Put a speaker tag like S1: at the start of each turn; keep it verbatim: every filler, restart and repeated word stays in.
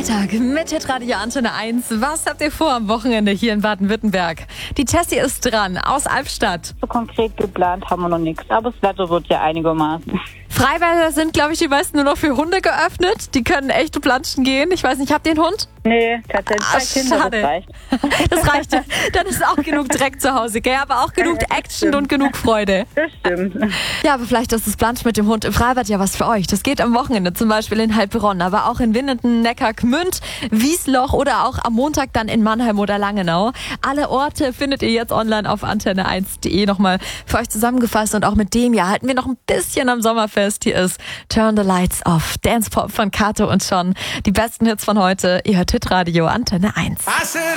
S1: Freitag mit Hitradio Antenne eins. Was habt ihr vor am Wochenende hier in Baden-Württemberg? Die Tessie ist dran, aus Albstadt.
S2: So konkret geplant haben wir noch nichts, aber das Wetter wird ja einigermaßen.
S1: Freibäder sind, glaube ich, die meisten nur noch für Hunde geöffnet. Die können echt planschen gehen. Ich weiß nicht, habt ihr einen Hund?
S2: Nee, tatsächlich
S1: Ah,
S2: zwei Kinder,
S1: schade.
S2: das reicht.
S1: Das reicht. Dann ist auch genug Dreck zu Hause, gell? Aber auch genug Action und genug Freude.
S2: Das stimmt.
S1: Ja, aber vielleicht ist das Planschen mit dem Hund im Freibad ja was für euch. Das geht am Wochenende zum Beispiel in Heilbronn, aber auch in Winnenden, Neckar, Gmünd, Wiesloch oder auch am Montag dann in Mannheim oder Langenau. Alle Orte findet ihr jetzt online auf antenne eins punkt de nochmal für euch zusammengefasst. Und auch mit dem Jahr halten wir noch ein bisschen am Sommerfest. Hier ist Turn the Lights Off, Dance Pop von Kato und John. Die besten Hits von heute. Ihr hört Hitradio Antenne eins.